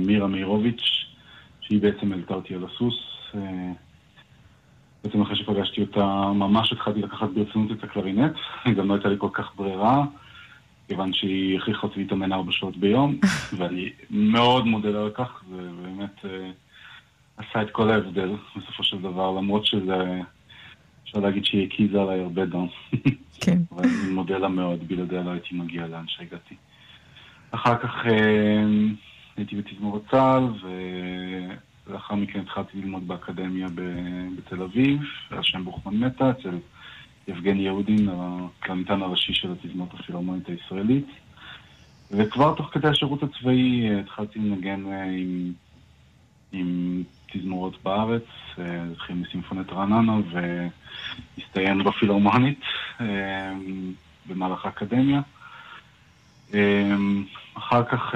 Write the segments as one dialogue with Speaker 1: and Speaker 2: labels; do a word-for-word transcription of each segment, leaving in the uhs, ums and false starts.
Speaker 1: מירה מאירוביץ', שהיא בעצם העלתה אותי על הסוס. בעצם אחרי שפגשתי אותה, ממש התחלתי לקחת ברצינות את הקלרינט, גם לא הייתה לי כל כך ברירה, כיוון שהיא הכריחה אותי להתאמן ארבע שעות ביום, ואני מאוד מודה לה על כך, ובאמת עשה את כל ההבדל בסופו של דבר, למרות שזה, אפשר להגיד שהיא הקיזה עליי הרבה דם.
Speaker 2: כן.
Speaker 1: ואני מודה לה מאוד, בלעדיה לא הייתי מגיע לאן שהגעתי. אחר כך הייתי בתזמורת צה"ל, ולאחר מכן התחלתי ללמוד באקדמיה בתל אביב, על שם ברוכמן מטה, אצל יבגני יהודין, הקלרינטן הראשי של התזמורת הפילהרמונית הישראלית. וכבר תוך כדי השירות הצבאי התחלתי לנגן עם, עם תזמורות בארץ, התחיל מסימפונית רעננה והסתיים בפילהרמונית במהלך האקדמיה. אחר כך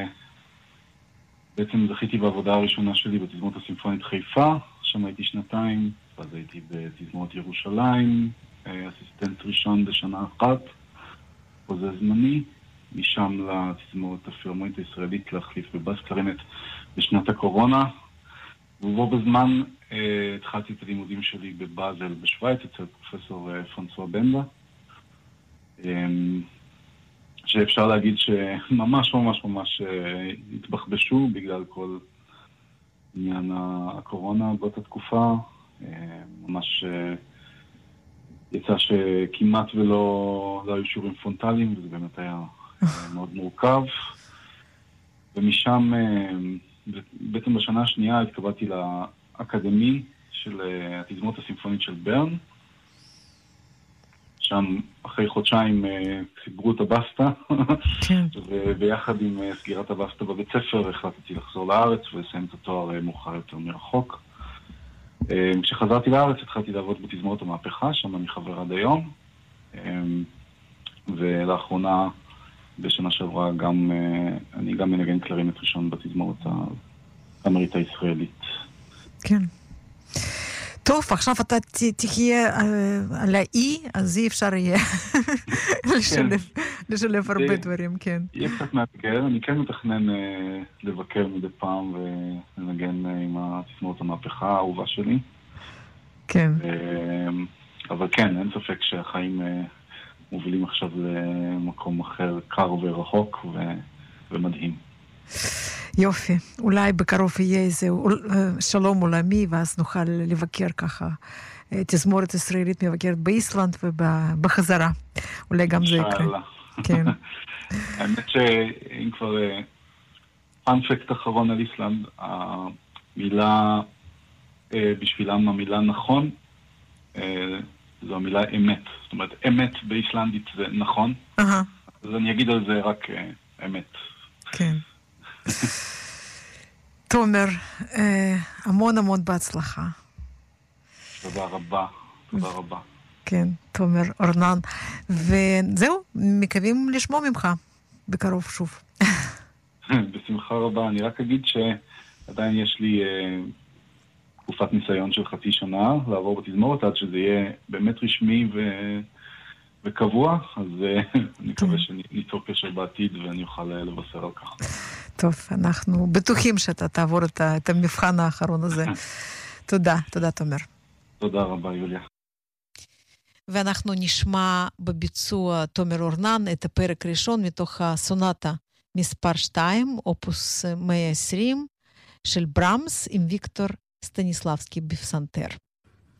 Speaker 1: בעצם זכיתי בעבודה הראשונה שלי בתזמורת הסימפונית חיפה, שם הייתי שנתיים, אז הייתי בתזמורת ירושלים, אסיסטנט ראשון בשנה אחת, חוזה זמני, משם לתזמורת הפילהרמונית הישראלית להחליף בבאס קלרינט בשנת הקורונה, ובו בזמן התחלתי את הלימודים שלי בבאזל בשוויץ, אצל פרופסור פרנסואה בנדה, שאפשר להגיד שממש ממש ממש התבחבשו בגלל כל עניין הקורונה באותה תקופה. ממש יצא שכמעט ולא לא היו שיעורים פרונטליים, וזה באמת היה מאוד מורכב. ומשם, בעצם בשנה השנייה התקבלתי לאקדמי של התזמורת הסימפונית של ברן, שם אחרי חודשיים חיברו את הבסטה, וביחד עם סגירת הבסטה בבית ספר החלטתי לחזור לארץ ולסיים את התואר מאוחר יותר מרחוק. כשחזרתי לארץ התחלתי לעבוד בתזמורת המהפכה, שם אני חבר עד היום, ולאחרונה בשנה שעברה גם, אני גם מנגן קלרינט ראשון בתזמורת האמרית הישראלית.
Speaker 2: כן. טוב, עכשיו אתה תחיה על האי, אז אי אפשר יהיה לשלב הרבה דברים, כן.
Speaker 1: יהיה קצת מאתגר, אני כן מתכנן לבקר מדי פעם ולנגן עם התזמורת המהפכה האהובה שלי.
Speaker 2: כן.
Speaker 1: אבל כן, אין ספק שהחיים מובילים עכשיו למקום אחר, קר ורחוק ומדהים.
Speaker 2: יופי, אולי בקרוב יהיה איזה שלום עולמי, ואז נוכל לבקר ככה תזמורת ישראלית מבקרת באיסלנד ובחזרה. אולי גם זה יקרה. כן.
Speaker 1: האמת שאם כבר פאנפקט אחרון על איסלנד, המילה, בשבילם המילה נכון, זו המילה אמת. זאת אומרת, אמת באיסלנדית זה נכון. אז אני אגיד על זה רק אמת.
Speaker 2: כן. תומר, המון המון בהצלחה.
Speaker 1: תודה רבה, תודה רבה.
Speaker 2: כן, תומר אורנן. וזהו, מקווים לשמוע ממך בקרוב שוב.
Speaker 1: בשמחה רבה. אני רק אגיד שעדיין יש לי תקופת ניסיון של חצי שנה לעבור בתזמורת, עד שזה יהיה באמת רשמי ו... וקבוע, אז אני מקווה שניצור קשר בעתיד ואני אוכל לבשר על כך.
Speaker 2: טוב, אנחנו בטוחים שאתה תעבור את המבחן האחרון הזה. תודה, תודה תומר.
Speaker 1: תודה רבה יוליה.
Speaker 2: ואנחנו נשמע בביצוע תומר אורנן את הפרק ראשון מתוך הסונטה מספר שתיים, אופוס מאה ועשרים של ברמס עם ויקטור סטניסלבסקי בפסנתר.